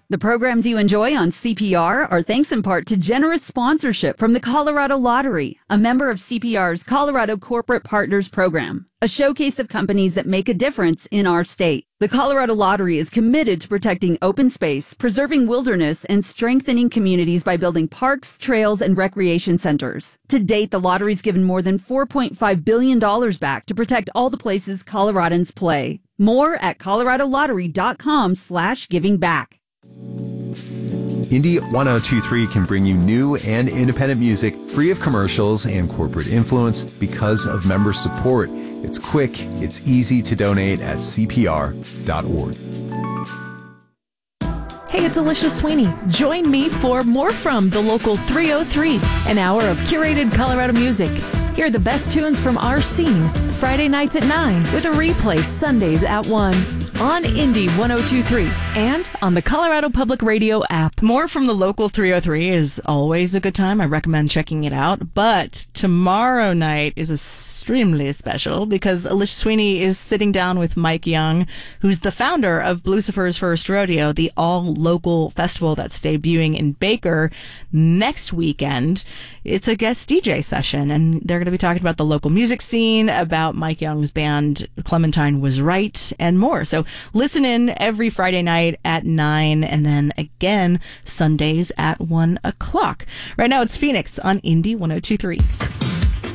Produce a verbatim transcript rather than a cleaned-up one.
The programs you enjoy on C P R are thanks in part to generous sponsorship from the Colorado Lottery, a member of C P R's Colorado Corporate Partners Program, a showcase of companies that make a difference in our state. The Colorado Lottery is committed to protecting open space, preserving wilderness, and strengthening communities by building parks, trails, and recreation centers. To date, the lottery's given more than four point five billion dollars back to protect all the places Coloradans play. More at coloradolottery.com slash giving back. Indy ten twenty-three can bring you new and independent music free of commercials and corporate influence because of member support. It's quick, it's easy to donate at c p r dot org. Hey, it's Alicia Sweeney. Join me for more from the local three oh three, an hour of curated Colorado music. Hear the best tunes from our scene, Friday nights at nine, with a replay Sundays at one. On Indy ten twenty-three and on the Colorado Public Radio app. More from the local three oh three is always a good time. I recommend checking it out. But tomorrow night is extremely special because Alicia Sweeney is sitting down with Mike Young, who's the founder of Blucifer's First Rodeo, the all-local festival that's debuting in Baker next weekend. It's a guest D J session, and they're going to be talking about the local music scene, about Mike Young's band Clementine Was Right, and more. So listen in every Friday night at nine, and then again Sundays at one o'clock. Right now it's Phoenix on Indy ten twenty-three.